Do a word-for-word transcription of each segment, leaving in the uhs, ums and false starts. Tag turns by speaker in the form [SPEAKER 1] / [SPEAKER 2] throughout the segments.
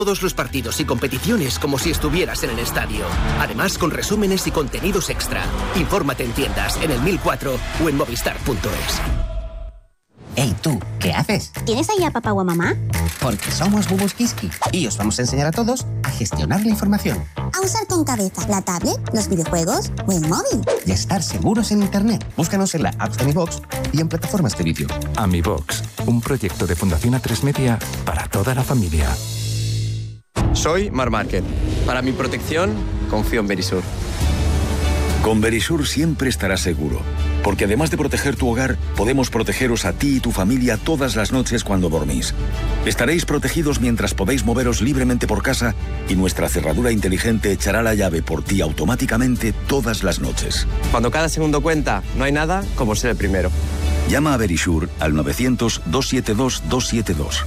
[SPEAKER 1] Todos los partidos y competiciones como si estuvieras en el estadio. Además, con resúmenes y contenidos extra. Infórmate en tiendas, en el mil cuatro o en movistar punto es.
[SPEAKER 2] Hey, tú, ¿qué haces?
[SPEAKER 3] ¿Tienes ahí a papá o a mamá?
[SPEAKER 2] Porque somos Bubus Kiski y os vamos a enseñar a todos a gestionar la información.
[SPEAKER 3] A usar con cabeza la tablet, los videojuegos o el móvil.
[SPEAKER 2] Y a estar seguros en Internet. Búscanos en la app de AmiBox y en plataformas de vídeo.
[SPEAKER 4] AmiBox, un proyecto de Fundación A tres Media para toda la familia.
[SPEAKER 5] Soy Mar Márquez. Para mi protección, confío en Verisur.
[SPEAKER 6] Con Verisur siempre estarás seguro, porque además de proteger tu hogar, podemos protegeros a ti y tu familia todas las noches cuando dormís. Estaréis protegidos mientras podéis moveros libremente por casa y nuestra cerradura inteligente echará la llave por ti automáticamente todas las noches.
[SPEAKER 5] Cuando cada segundo cuenta, no hay nada como ser el primero.
[SPEAKER 6] Llama a Verisur al novecientos, doscientos setenta y dos, doscientos setenta y dos.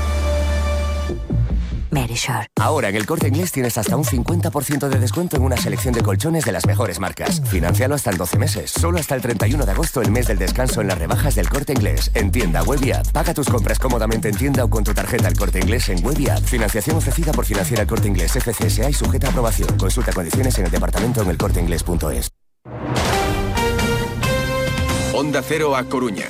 [SPEAKER 7] Verisur. Ahora en El Corte Inglés tienes hasta un cincuenta por ciento de descuento en una selección de colchones de las mejores marcas. Financialo hasta en doce meses. Solo hasta el treinta y uno de agosto, el mes del descanso en las rebajas del Corte Inglés. En tienda, web y app. Paga tus compras cómodamente en tienda o con tu tarjeta El Corte Inglés en web y app. Financiación ofrecida por Financiera El Corte Inglés F C S A y sujeta a aprobación. Consulta condiciones en el departamento en elcorteinglés punto es.
[SPEAKER 8] Onda Cero a Coruña.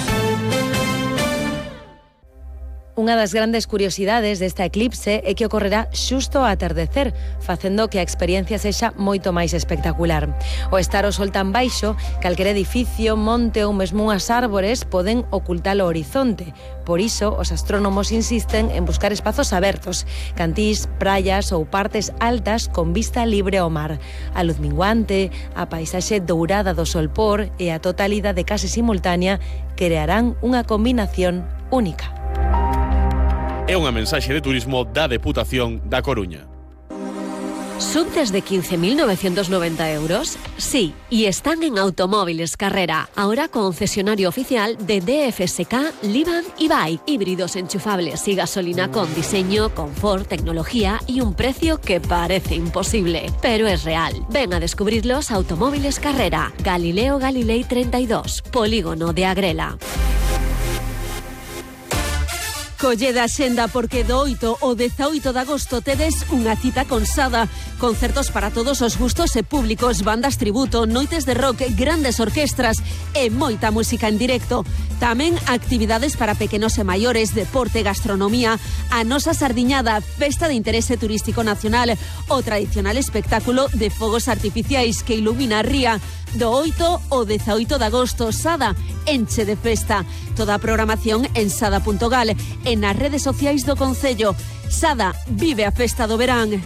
[SPEAKER 9] Unha das grandes curiosidades desta eclipse é que ocorrerá xusto ao atardecer, facendo que a experiencia sexa moito máis espectacular. O estar o sol tan baixo, calquer edificio, monte ou mesmo unhas árbores poden ocultar o horizonte. Por iso, os astrónomos insisten en buscar espazos abertos, cantís, praias ou partes altas con vista libre ao mar. A luz minguante, a paisaxe dourada do solpor e a totalidade case simultánea crearán unha combinación única.
[SPEAKER 10] É unha mensaxe de turismo da Deputación da Coruña.
[SPEAKER 11] ¿Sub desde quince mil novecientos noventa euros? Sí, y están en Automóviles Carrera, ahora concesionario oficial de D F S K, Livan y Bike. Híbridos enchufables y gasolina con diseño, confort, tecnología y un precio que parece imposible, pero es real. Ven a descubrirlos. Automóviles Carrera, Galileo Galilei treinta y dos, Polígono de Agrela.
[SPEAKER 12] Colleda xenda porque do oito ao dezaoito de agosto tedes unha cita con Sada. Concertos para todos os gustos e públicos, bandas tributo, noites de rock, grandes orquestras e moita música en directo. Tamén actividades para pequenos e maiores, deporte, gastronomía, a nosa sardiñada, festa de interese turístico nacional, o tradicional espectáculo de fogos artificiais que ilumina a ría. Do oito ao dezaoito de agosto, Sada enche de festa. Toda a programación en sada punto gal e nas redes sociais do Concello. Sada vive a festa do verán.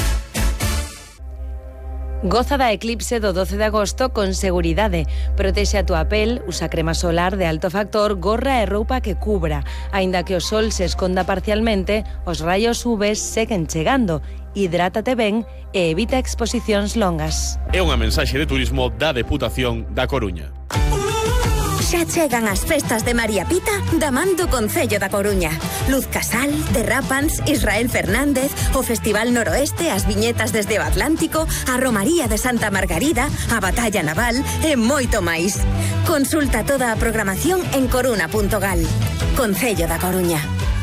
[SPEAKER 9] Goza da eclipse do doce de agosto con seguridade. Protexe a túa pel, usa crema solar de alto factor, gorra e roupa que cubra. Aínda que o sol se esconda parcialmente, os raios U V seguen chegando. Hidrátate ben e evita exposicións longas.
[SPEAKER 10] É unha mensaxe de turismo da Deputación da Coruña.
[SPEAKER 13] Xa chegan as festas de María Pita da man do Concello da Coruña. Luz Casal, Derrapans, Israel Fernández, o Festival Noroeste, as viñetas desde o Atlántico, a Romaría de Santa Margarida, a Batalla Naval e moito máis. Consulta toda a programación en coruna punto gal. Concello da Coruña.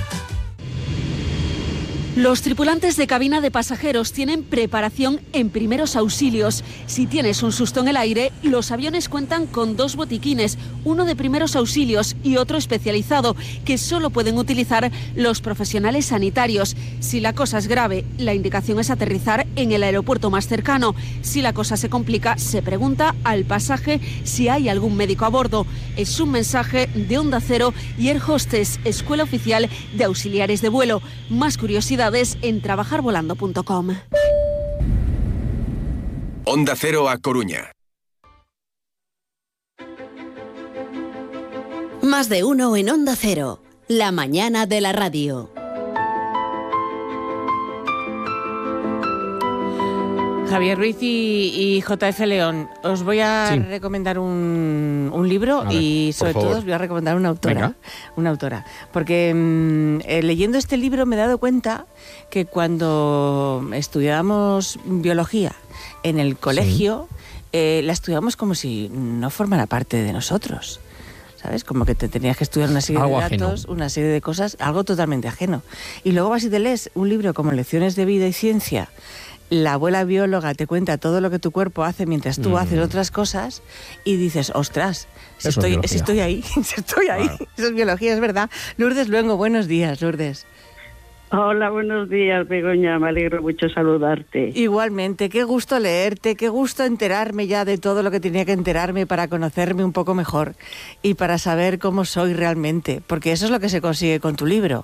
[SPEAKER 12] Los tripulantes de cabina de pasajeros tienen preparación en primeros auxilios. Si tienes un susto en el aire, los aviones cuentan con dos botiquines, uno de primeros auxilios y otro especializado, que solo pueden utilizar los profesionales sanitarios. Si la cosa es grave, la indicación es aterrizar en el aeropuerto más cercano. Si la cosa se complica, se pregunta al pasaje si hay algún médico a bordo. Es un mensaje de Onda Cero y Air Hostess, Escuela Oficial de Auxiliares de Vuelo. Más curiosidades en trabajar volando punto com.
[SPEAKER 8] Onda Cero a Coruña.
[SPEAKER 14] Más de uno en Onda Cero, la mañana de la radio.
[SPEAKER 15] Javier Ruiz y, y J F León, os voy a sí. recomendar un, un libro ver, y sobre todo os voy a recomendar una autora. Venga. Una autora. Porque mmm, eh, leyendo este libro me he dado cuenta que cuando estudiábamos biología en el colegio, sí. eh, la estudiamos como si no formara parte de nosotros. O ¿sabes? Como que te tenías que estudiar una serie
[SPEAKER 16] Algo
[SPEAKER 15] de datos,
[SPEAKER 16] ajeno.
[SPEAKER 15] una serie de cosas, algo totalmente ajeno. Y luego vas y te lees un libro como Lecciones de Vida y Ciencia. La abuela bióloga te cuenta todo lo que tu cuerpo hace mientras tú
[SPEAKER 16] Mm.
[SPEAKER 15] haces otras cosas y dices, ostras, si
[SPEAKER 16] Eso es
[SPEAKER 15] estoy,
[SPEAKER 16] biología.
[SPEAKER 15] si estoy ahí, si estoy ahí.
[SPEAKER 16] Claro.
[SPEAKER 15] Eso es biología, es verdad. Lourdes Luengo, buenos días, Lourdes.
[SPEAKER 17] Hola, buenos días, Begoña. Me alegro mucho saludarte.
[SPEAKER 15] Igualmente, qué gusto leerte, qué gusto enterarme ya de todo lo que tenía que enterarme para conocerme un poco mejor y para saber cómo soy realmente, porque eso es lo que se consigue con tu libro.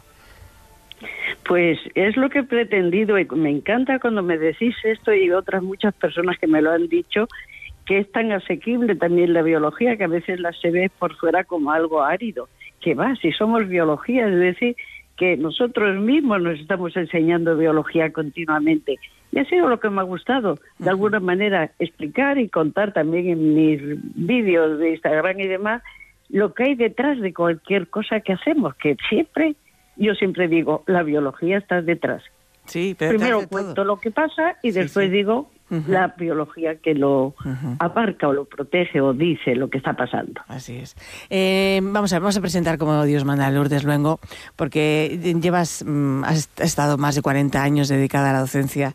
[SPEAKER 17] Pues es lo que he pretendido y me encanta cuando me decís esto y otras muchas personas que me lo han dicho, que es tan asequible también la biología que a veces la se ve por fuera como algo árido. Que va, si somos biología, es decir, que nosotros mismos nos estamos enseñando biología continuamente. Y ha sido lo que me ha gustado, de alguna manera, explicar y contar también en mis vídeos de Instagram y demás, lo que hay detrás de cualquier cosa que hacemos, que siempre, yo siempre digo, la biología está detrás.
[SPEAKER 15] Sí, pero
[SPEAKER 17] primero cuento todo lo que pasa y
[SPEAKER 15] sí,
[SPEAKER 17] después
[SPEAKER 15] sí.
[SPEAKER 17] digo
[SPEAKER 15] Uh-huh.
[SPEAKER 17] la biología que lo uh-huh. abarca o lo protege o dice lo que está pasando.
[SPEAKER 15] Así es. Eh, vamos a ver, vamos a presentar como Dios manda a Lourdes Luengo, porque llevas, mm, has estado más de cuarenta años dedicada a la docencia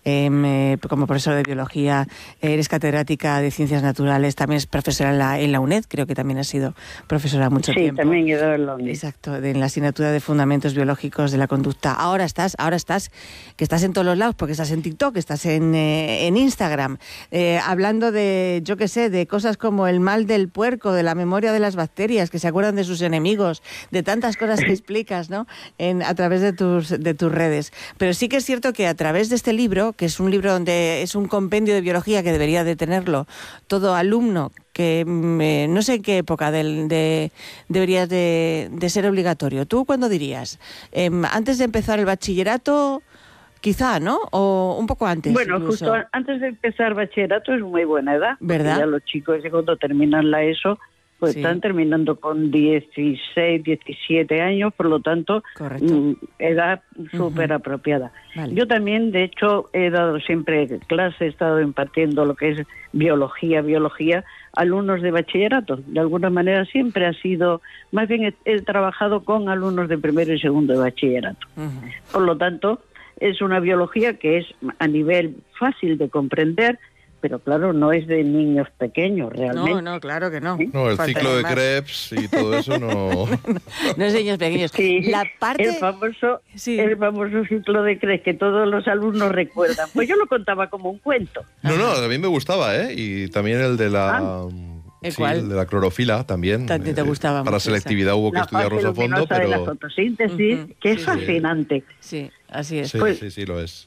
[SPEAKER 15] eh, como profesora de biología, eres catedrática de ciencias naturales, también es profesora en la, en la UNED, creo que también has sido profesora mucho
[SPEAKER 17] sí,
[SPEAKER 15] tiempo.
[SPEAKER 17] Sí, también he dado en la UNED.
[SPEAKER 15] Exacto, de, en la asignatura de Fundamentos Biológicos de la Conducta. Ahora estás, ahora estás, que estás en todos los lados, porque estás en TikTok, estás en... Eh, en Instagram, eh, hablando de, yo qué sé, de cosas como el mal del puerco, de la memoria de las bacterias, que se acuerdan de sus enemigos, de tantas cosas que explicas, ¿no?, en, a través de tus, de tus redes. Pero sí que es cierto que a través de este libro, que es un libro donde es un compendio de biología que debería de tenerlo todo alumno, que eh, no sé en qué época del, de, deberías de, de ser obligatorio. ¿Tú cuándo dirías? Eh, ¿Antes de empezar el bachillerato? Quizá, ¿no? O un poco antes.
[SPEAKER 17] Bueno,
[SPEAKER 15] incluso.
[SPEAKER 17] justo antes de empezar bachillerato es muy buena edad.
[SPEAKER 15] ¿Verdad?
[SPEAKER 17] Ya los chicos cuando terminan la ESO, pues sí. están terminando con dieciséis, diecisiete años, por lo tanto, mm, edad súper uh-huh. apropiada. Vale. Yo también, de hecho, he dado siempre clase, he estado impartiendo lo que es biología, biología, alumnos de bachillerato. De alguna manera siempre ha sido, más bien he, he trabajado con alumnos de primero y segundo de bachillerato. Uh-huh. Por lo tanto, es una biología que es a nivel fácil de comprender, pero claro, no es de niños pequeños realmente.
[SPEAKER 15] No, no, claro que no.
[SPEAKER 18] ¿Sí? No, el Falta ciclo de más. Krebs y todo eso no...
[SPEAKER 15] no, no es de niños pequeños.
[SPEAKER 17] Sí,
[SPEAKER 15] la parte...
[SPEAKER 17] el, famoso,
[SPEAKER 15] sí.
[SPEAKER 17] el famoso ciclo de Krebs que todos los alumnos recuerdan. Pues yo lo contaba como un cuento.
[SPEAKER 18] No, no, a mí me gustaba, ¿eh? Y también el de la... Ah.
[SPEAKER 15] ¿El
[SPEAKER 18] sí,
[SPEAKER 15] cuál?
[SPEAKER 18] El de la clorofila también.
[SPEAKER 15] También te gustaba
[SPEAKER 18] eh, Para
[SPEAKER 15] mucho
[SPEAKER 18] selectividad esa. Hubo que
[SPEAKER 17] la
[SPEAKER 18] estudiarlos a fondo, pero...
[SPEAKER 17] de la fotosíntesis, uh-huh. que es sí, fascinante.
[SPEAKER 15] Sí, así es.
[SPEAKER 18] Sí,
[SPEAKER 17] pues,
[SPEAKER 18] sí, sí, lo es.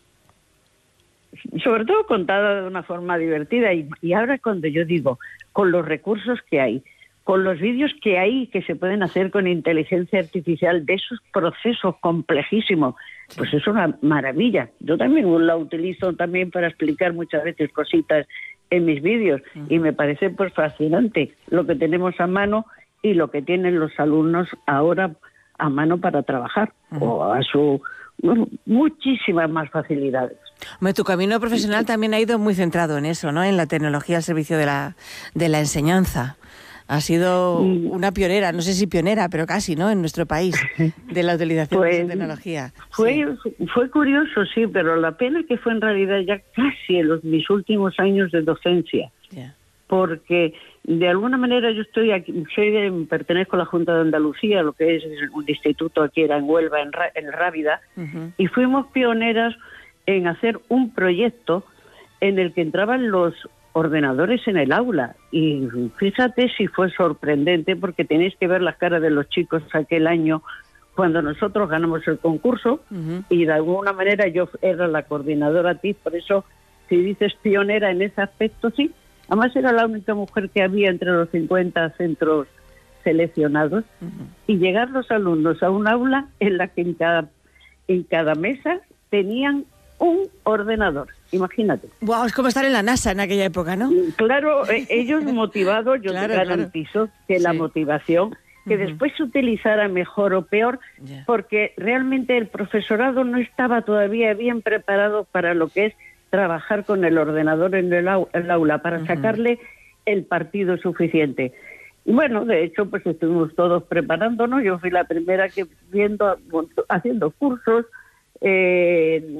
[SPEAKER 17] Sobre todo contada de una forma divertida. Y, y ahora cuando yo digo, con los recursos que hay, con los vídeos que hay que se pueden hacer con inteligencia artificial de esos procesos complejísimos, sí. pues es una maravilla. Yo también la utilizo también para explicar muchas veces cositas en mis vídeos uh-huh. y me parece pues fascinante lo que tenemos a mano y lo que tienen los alumnos ahora a mano para trabajar uh-huh. o a su bueno, muchísimas más facilidades.
[SPEAKER 15] Hombre, tu camino profesional también ha ido muy centrado en eso, ¿no? En la tecnología al servicio de la de la enseñanza. Ha sido una pionera, no sé si pionera, pero casi, ¿no? En nuestro país, de la utilización pues, de esa tecnología.
[SPEAKER 17] Fue, sí. fue curioso, sí, pero la pena que fue en realidad ya casi en los, mis últimos años de docencia. Yeah. Porque de alguna manera yo estoy aquí, soy de, pertenezco a la Junta de Andalucía, lo que es un instituto aquí era en Huelva, en, en Rábida, uh-huh. y fuimos pioneras en hacer un proyecto en el que entraban los ordenadores en el aula, y fíjate si fue sorprendente, porque tenéis que ver las caras de los chicos aquel año cuando nosotros ganamos el concurso, uh-huh. y de alguna manera yo era la coordinadora T I F, por eso si dices pionera en ese aspecto, sí. Además era la única mujer que había entre los cincuenta centros seleccionados, uh-huh. y llegar los alumnos a un aula en la que en cada, en cada mesa tenían un ordenador, imagínate.
[SPEAKER 15] Wow, es como estar en la NASA en aquella época, ¿no?
[SPEAKER 17] Claro, ellos motivados, yo claro, te garantizo claro. que sí. la motivación, que uh-huh. después se utilizara mejor o peor, yeah. porque realmente el profesorado no estaba todavía bien preparado para lo que es trabajar con el ordenador en el, au- el aula, para uh-huh. sacarle el partido suficiente. Y bueno, de hecho, pues estuvimos todos preparándonos. Yo fui la primera que viendo, haciendo cursos, eh,